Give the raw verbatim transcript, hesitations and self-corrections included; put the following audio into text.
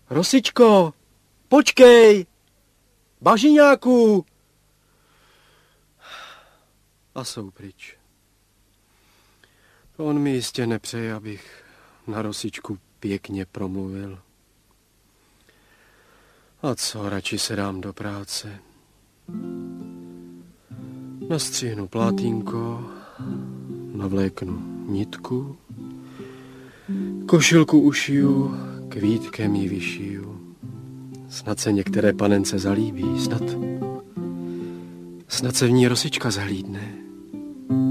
Rosičko, počkej! Bažiňáku! A jsou pryč. On mi jistě nepřeje, abych na Rosičku pěkně promluvil. A co, radši se dám do práce. Nastřihnu plátínko, navléknu nitku, košilku ušiju, kvítkem ji vyšiju. Snad se některé panence zalíbí, snad, snad se v ní Rosička zahlídne.